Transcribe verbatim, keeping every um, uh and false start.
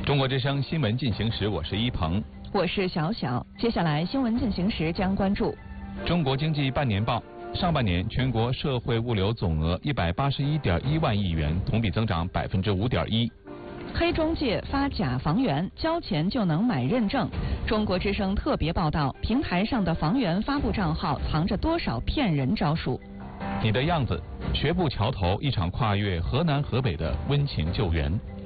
中国之声新闻进行时，我是一鹏， 我是小小。接下来新闻进行时将关注中国经济半年报。上半年全国社会物流总额一百八十一点一万亿元，同比增长百分之五点一。 黑中介发假房源，交钱就能买认证。中国之声特别报道，平台上的房源发布账号藏着多少骗人招数？ 你的样子，学步桥头一场跨越河南河北的温情救援。